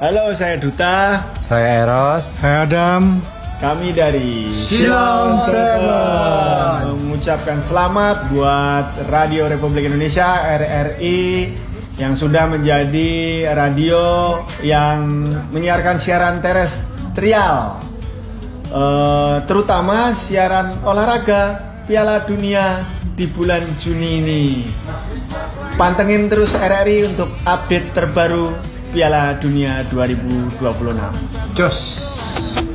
Halo, saya Duta. Saya Eros. Saya Adam. Kami dari Silon Seven mengucapkan selamat buat Radio Republik Indonesia RRI yang sudah menjadi radio yang menyiarkan siaran terestrial, terutama siaran olahraga Piala Dunia di bulan Juni ini. Pantengin terus RRI untuk update terbaru Piala Dunia 2026. Jos.